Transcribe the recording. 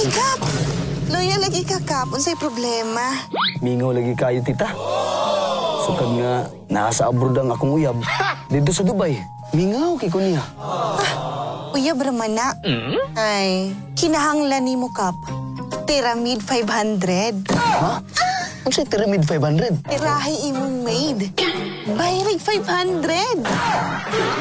Kap! Loyal lagi ka, Kap. Unsay problema? Mingaw lagi kayo, tita. Sukad nga, nasa abroad ang akong uyab. Dito sa Dubai, mingaw kay ko niya. Uyab raman na. Ay, kinahanglan ni mo, Kap. Pyramid 500. Ha? Ang sa'y Pyramid 500? Tirahay imong maid. Bayrig 500.